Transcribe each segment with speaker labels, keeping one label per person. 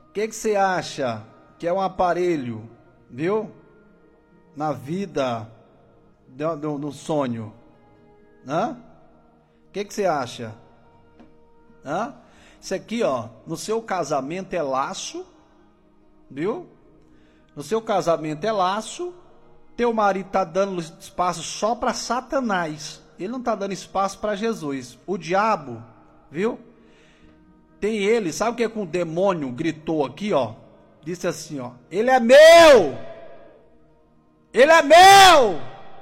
Speaker 1: que você acha que é um aparelho, viu? Na vida do sonho, né? O que você acha? Hã? Isso aqui, ó, no seu casamento é laço, viu? No seu casamento é laço. Teu marido tá dando espaço só para Satanás. Ele não tá dando espaço para Jesus. O diabo, viu? Tem ele, sabe o que o demônio gritou aqui, ó? Disse assim, ó: ele é meu! Ele é meu!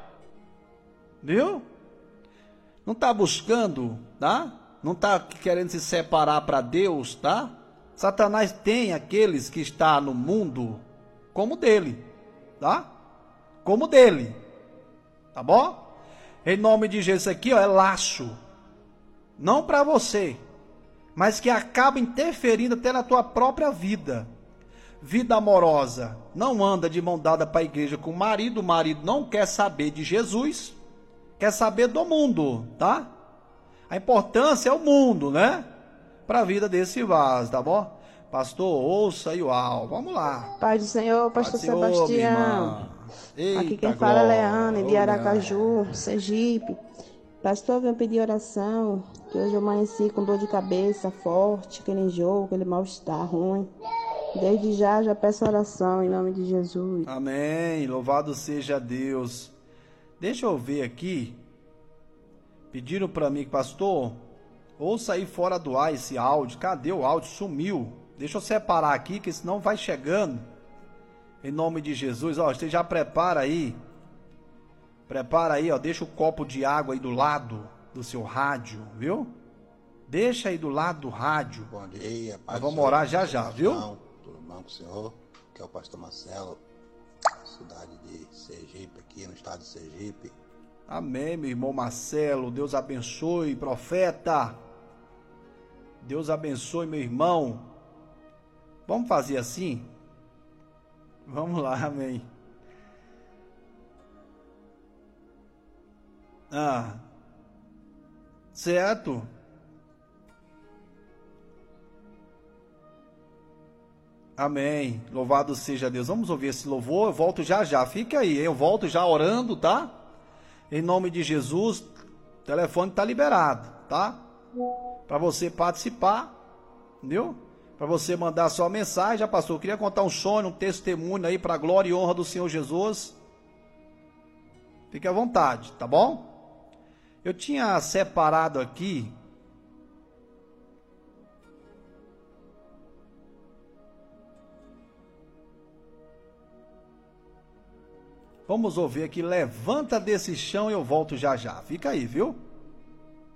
Speaker 1: Viu? Não tá buscando, tá? Não tá querendo se separar para Deus, tá? Satanás tem aqueles que está no mundo como dele, tá? Como dele, tá bom? Em nome de Jesus, aqui, ó, é laço. Não para você, mas que acaba interferindo até na tua própria vida. Vida amorosa. Não anda de mão dada para a igreja com o marido não quer saber de Jesus, quer saber do mundo, tá? A importância é o mundo, né? Para a vida desse vaso, tá bom? Pastor, ouça aí o áudio. Vamos lá.
Speaker 2: Pai do Senhor, pastor Sebastião.
Speaker 1: Eita,
Speaker 2: aqui quem fala é Leane, de Aracaju, Sergipe. Pastor, eu venho pedir oração, que hoje eu amanheci com dor de cabeça forte, aquele enjoo, aquele mal-estar ruim. Desde já peço oração em nome de Jesus.
Speaker 1: Amém, louvado seja Deus. Deixa eu ver aqui. Pediram para mim, pastor, ouça aí fora do ar esse áudio. Cadê o áudio? Sumiu. Deixa eu separar aqui, que senão vai chegando. Em nome de Jesus, ó, você já prepara aí. Prepara aí, ó, deixa o copo de água aí do lado do seu rádio, viu? Deixa aí do lado do rádio.
Speaker 3: Bom dia,
Speaker 1: nós vamos orar já, viu?
Speaker 3: Tudo bom com o senhor? Que é o pastor Marcelo, cidade de Sergipe, aqui no estado de Sergipe.
Speaker 1: Amém, meu irmão Marcelo. Deus abençoe, profeta. Deus abençoe, meu irmão. Vamos fazer assim? Vamos lá, amém. Certo? Amém. Louvado seja Deus. Vamos ouvir esse louvor. Eu volto já. Fica aí, eu volto já orando, tá? Em nome de Jesus. O telefone tá liberado, tá? Para você participar, entendeu? Para você mandar sua mensagem. Já passou. Eu queria contar um sonho, um testemunho aí para a glória e honra do Senhor Jesus. Fique à vontade, tá bom? Eu tinha separado aqui vamos ouvir aqui, levanta desse chão e eu volto já. Fica aí, viu?